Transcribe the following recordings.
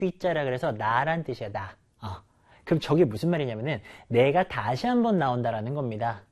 삐자라 그래서 나란 뜻이야, 나. 그럼 저게 무슨 말이냐면은 내가 다시 한번 나온다라는 겁니다.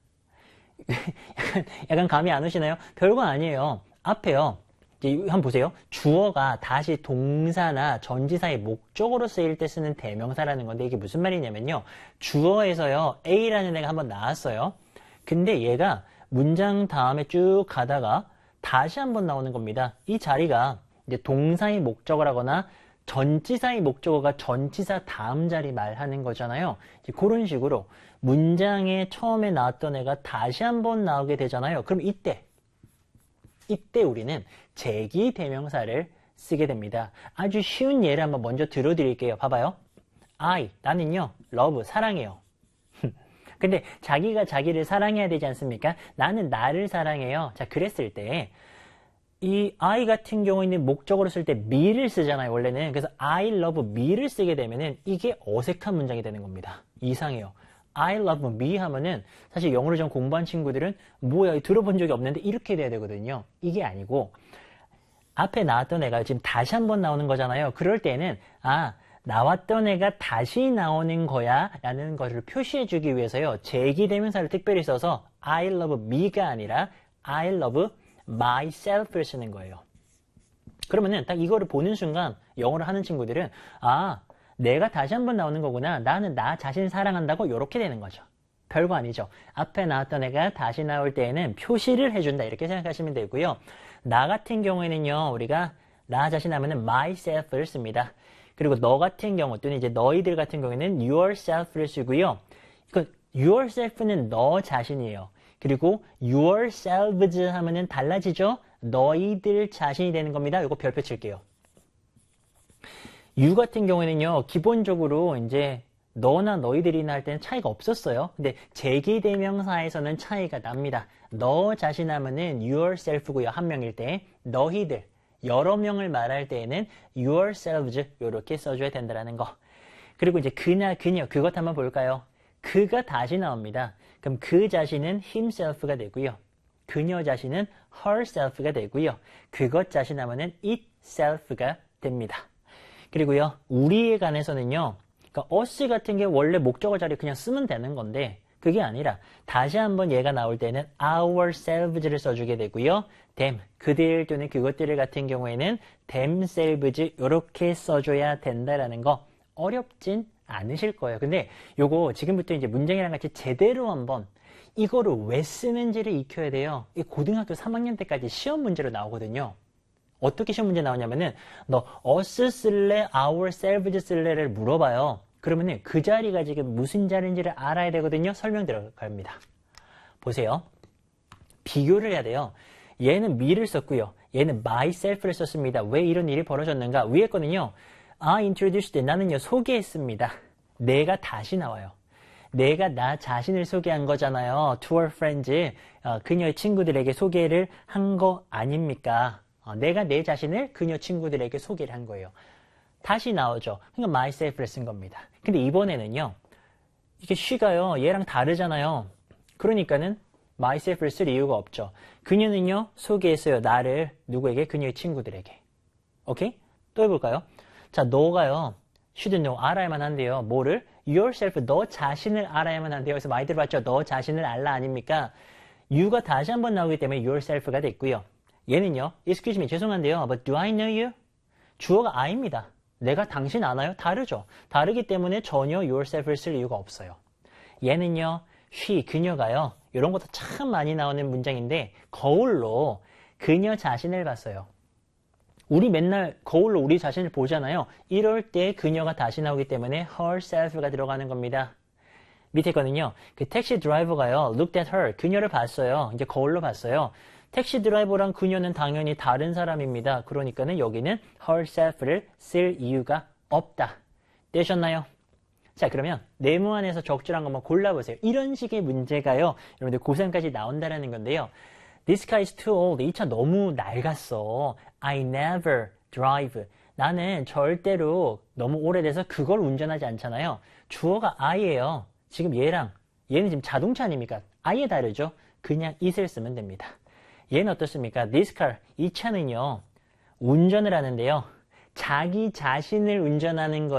약간 감이 안 오시나요? 별거 아니에요. 앞에요. 이제 한번 보세요. 주어가 다시 동사나 전치사의 목적으로 쓰일 때 쓰는 대명사라는 건데 이게 무슨 말이냐면요. 주어에서요. A라는 애가 한번 나왔어요. 근데 얘가 문장 다음에 쭉 가다가 다시 한번 나오는 겁니다. 이 자리가 이제 동사의 목적을 하거나 전치사의 목적어가 전치사 다음 자리 말하는 거잖아요. 이제 그런 식으로 문장에 처음에 나왔던 애가 다시 한번 나오게 되잖아요. 그럼 이때 우리는 제기 대명사를 쓰게 됩니다. 아주 쉬운 예를 한번 먼저 들어드릴게요. 봐봐요. 나는요, love, 사랑해요. 근데 자기가 자기를 사랑해야 되지 않습니까? 나는 나를 사랑해요. 자, 그랬을 때 이 I 같은 경우에는 목적으로 쓸 때 me를 쓰잖아요, 원래는. 그래서 I love me를 쓰게 되면은 이게 어색한 문장이 되는 겁니다. 이상해요. I love me 하면은 사실 영어를 좀 공부한 친구들은 뭐야, 들어본 적이 없는데 이렇게 돼야 되거든요. 이게 아니고 앞에 나왔던 애가 지금 다시 한번 나오는 거잖아요. 그럴 때는 나왔던 애가 다시 나오는 거야 라는 것을 표시해 주기 위해서요. 제기대명사를 특별히 써서 I love me가 아니라 I love myself를 쓰는 거예요. 그러면은 딱 이거를 보는 순간 영어를 하는 친구들은 내가 다시 한번 나오는 거구나. 나는 나 자신을 사랑한다고 이렇게 되는 거죠. 별거 아니죠. 앞에 나왔던 애가 다시 나올 때에는 표시를 해준다 이렇게 생각하시면 되고요. 나 같은 경우에는요. 우리가 나 자신 하면은 myself를 씁니다. 그리고 너 같은 경우 또는 이제 너희들 같은 경우에는 yourself를 쓰고요. yourself는 너 자신이에요. 그리고 yourselves 하면은 달라지죠? 너희들 자신이 되는 겁니다. 이거 별표 칠게요. you 같은 경우에는요, 기본적으로 이제 너나 너희들이나 할 때는 차이가 없었어요. 근데 제기대명사에서는 차이가 납니다. 너 자신 하면은 yourself고요. 한 명일 때. 너희들, 여러 명을 말할 때에는 yourselves 이렇게 써줘야 된다는 거. 그리고 이제 그나 그녀 그것 한번 볼까요? 그가 다시 나옵니다. 그럼 그 자신은 himself가 되고요. 그녀 자신은 herself가 되고요. 그것 자신 하면은 itself가 됩니다. 그리고요, 우리에 관해서는요, 그러니까 us 같은 게 원래 목적어 자리 그냥 쓰면 되는 건데 그게 아니라 다시 한번 얘가 나올 때는 ourselves를 써주게 되고요. them, 그들 또는 그것들 같은 경우에는 themselves 이렇게 써줘야 된다라는 거 어렵진 않으실 거예요. 근데 요거 지금부터 이제 문장이랑 같이 제대로 한번 이거를 왜 쓰는지를 익혀야 돼요. 이 고등학교 3학년 때까지 시험 문제로 나오거든요. 어떻게 시험 문제 나오냐면은 너 us 쓸래, ourselves 쓸래를 물어봐요. 그러면은 그 자리가 지금 무슨 자리인지를 알아야 되거든요. 설명 들어갑니다. 보세요. 비교를 해야 돼요. 얘는 me를 썼고요. 얘는 myself를 썼습니다. 왜 이런 일이 벌어졌는가? 위에 거는요. I introduced, 나는요 소개했습니다. 내가 다시 나와요. 내가 나 자신을 소개한 거잖아요. To her friends, 그녀의 친구들에게 소개를 한 거 아닙니까? 내가 내 자신을 그녀 친구들에게 소개를 한 거예요. 다시 나오죠. 그러니까 myself를 쓴 겁니다. 근데 이번에는요. 이게 she가요. 얘랑 다르잖아요. 그러니까는 myself를 쓸 이유가 없죠. 그녀는요. 소개했어요. 나를 누구에게? 그녀의 친구들에게. 오케이? 또 해볼까요? 자, 너가요. should know, 알아야만 한대요. 뭐를? yourself, 너 자신을 알아야만 한대요. 그래서 많이 들어봤죠? 너 자신을 알라 아닙니까? you가 다시 한번 나오기 때문에 yourself가 됐고요. 얘는요. excuse me, 죄송한데요. But do I know you? 주어가 I입니다. 내가 당신 아나요? 다르죠. 다르기 때문에 전혀 yourself를 쓸 이유가 없어요. 얘는요. she, 그녀가요. 이런 것도 참 많이 나오는 문장인데 거울로 그녀 자신을 봤어요. 우리 맨날 거울로 우리 자신을 보잖아요. 이럴 때 그녀가 다시 나오기 때문에 herself가 들어가는 겁니다. 밑에 거는요. 그 택시 드라이버가요. looked at her. 그녀를 봤어요. 이제 거울로 봤어요. 택시 드라이버랑 그녀는 당연히 다른 사람입니다. 그러니까는 여기는 herself를 쓸 이유가 없다. 되셨나요? 자, 그러면 네모 안에서 적절한 것만 골라보세요. 이런 식의 문제가요. 여러분들 고3까지 나온다라는 건데요. This car is too old. 이 차 너무 낡았어. I never drive. 나는 절대로 너무 오래돼서 그걸 운전하지 않잖아요. 주어가 I예요. 지금 얘는 지금 자동차 아닙니까? 아예 다르죠? 그냥 it을 쓰면 됩니다. 얘는 어떻습니까? This car, 이 차는요. 운전을 하는데요. 자기 자신을 운전하는 것